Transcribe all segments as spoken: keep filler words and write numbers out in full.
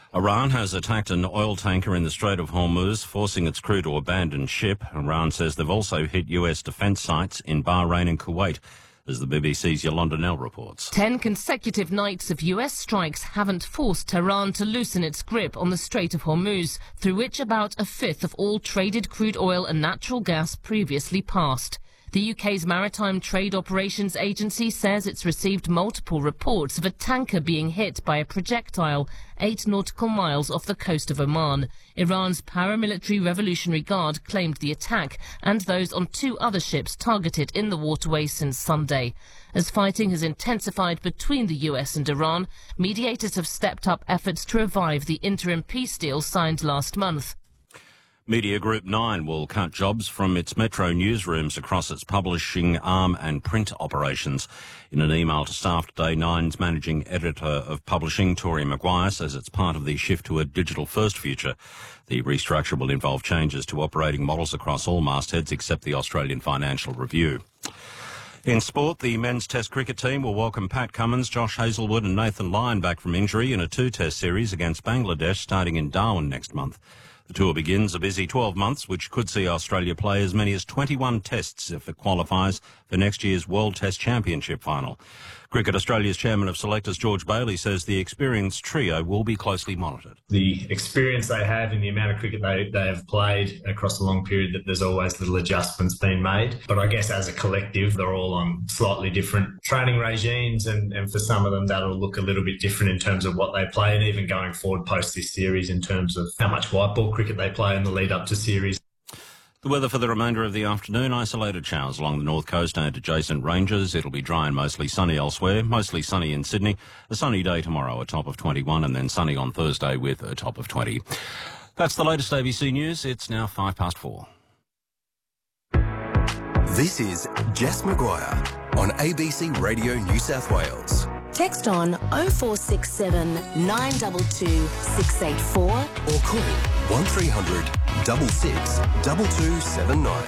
Iran has attacked an oil tanker in the Strait of Hormuz, forcing its crew to abandon ship. Iran says they've also hit U S defence sites in Bahrain and Kuwait, as the B B C's Yolanda Nell reports. Ten consecutive nights of U S strikes haven't forced Tehran to loosen its grip on the Strait of Hormuz, through which about a fifth of all traded crude oil and natural gas previously passed. The U K's Maritime Trade Operations Agency says it's received multiple reports of a tanker being hit by a projectile eight nautical miles off the coast of Oman. Iran's paramilitary Revolutionary Guard claimed the attack and those on two other ships targeted in the waterway since Sunday. As fighting has intensified between the U S and Iran, mediators have stepped up efforts to revive the interim peace deal signed last month. Media Group nine will cut jobs from its Metro newsrooms across its publishing arm and print operations. In an email to staff today, Nine's managing editor of publishing, Tori Maguire, says it's part of the shift to a digital-first future. The restructure will involve changes to operating models across all mastheads except the Australian Financial Review. In sport, the men's Test cricket team will welcome Pat Cummins, Josh Hazlewood and Nathan Lyon back from injury in a two-test series against Bangladesh starting in Darwin next month. The tour begins a busy twelve months, which could see Australia play as many as twenty-one tests if it qualifies for next year's World Test Championship final. Cricket Australia's chairman of selectors, George Bailey, says the experienced trio will be closely monitored. The experience they have in the amount of cricket they, they have played across a long period, that there's always little adjustments being made. But I guess as a collective, they're all on slightly different training regimes, and, and for some of them that'll look a little bit different in terms of what they play, and even going forward post this series in terms of how much white ball cricket they play in the lead up to series. The weather for the remainder of the afternoon: isolated showers along the north coast and adjacent ranges. It'll be dry and mostly sunny elsewhere. Mostly sunny in Sydney. A sunny day tomorrow, a top of twenty-one, and then sunny on Thursday with a top of twenty. That's the latest A B C News. It's now five past four. This is Jess Maguire on A B C Radio New South Wales. Text on oh four six seven, nine two two, six eight four or call one three hundred, six six, two two seven nine.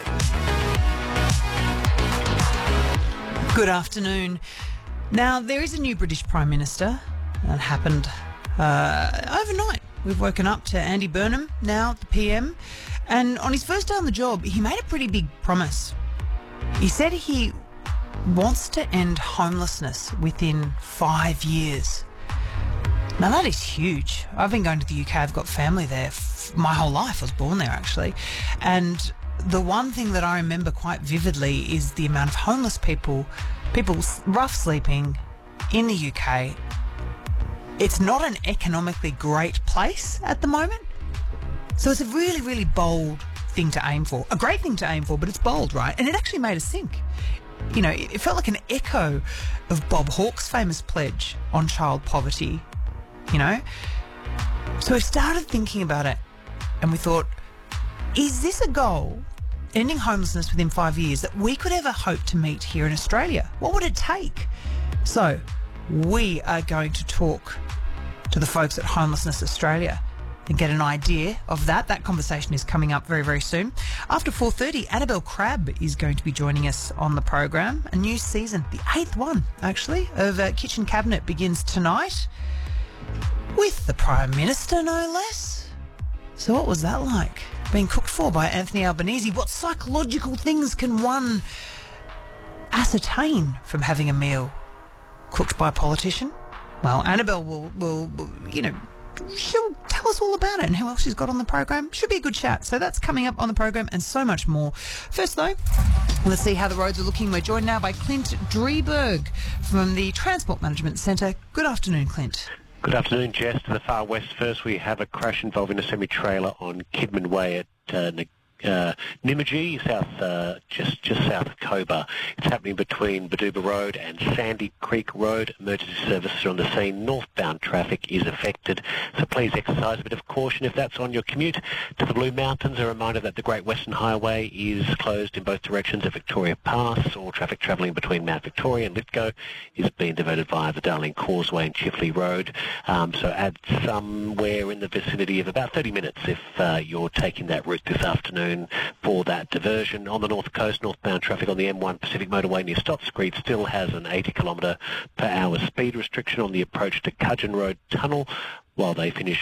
Good afternoon. Now, there is a new British Prime Minister. That happened uh, overnight. We've woken up to Andy Burnham, now the P M, and on his first day on the job, he made a pretty big promise. He said he wants to end homelessness within five years. Now, that is huge. I've been going to the U K. I've got family there f- my whole life. I was born there, actually. And the one thing that I remember quite vividly is the amount of homeless people, people rough sleeping in the U K. It's not an economically great place at the moment. So it's a really, really bold thing to aim for. A great thing to aim for, but it's bold, right? And it actually made us think. You know, it felt like an echo of Bob Hawke's famous pledge on child poverty, you know. So we started thinking about it, and we thought, is this a goal, ending homelessness within five years, that we could ever hope to meet here in Australia? What would it take? So we are going to talk to the folks at Homelessness Australia and get an idea of that. That conversation is coming up very, very soon. After four thirty, Annabelle Crabb is going to be joining us on the program. A new season, the eighth one, actually, of uh, Kitchen Cabinet begins tonight with the Prime Minister, no less. So what was that like? Being cooked for by Anthony Albanese. What psychological things can one ascertain from having a meal cooked by a politician? Well, Annabelle will, will, will you know, she'll tell us all about it and who else she's got on the program. Should be a good chat. So that's coming up on the program and so much more. First, though, let's see how the roads are looking. We're joined now by Clint Drieberg from the Transport Management Centre. Good afternoon, Clint. Good afternoon, Jess. To the far west first, we have a crash involving a semi-trailer on Kidman Way at uh, uh, Nymagee, south, uh, just just south of Cobar. It's happening between Baduba Road and Sandy Creek Road. Emergency services are on the scene. Northbound traffic is affected, so please exercise a bit of caution if that's on your commute to the Blue Mountains. A reminder that the Great Western Highway is closed in both directions at Victoria Pass. All traffic travelling between Mount Victoria and Lithgow is being diverted via the Darling Causeway and Chifley Road. Um, so add somewhere in the vicinity of about thirty minutes if uh, you're taking that route this afternoon for that diversion. On the north coast, northbound traffic on the M one Pacific Motorway near Stotts Creek still has an eighty kilometre per hour speed restriction on the approach to Cudgeon Road Tunnel while they finish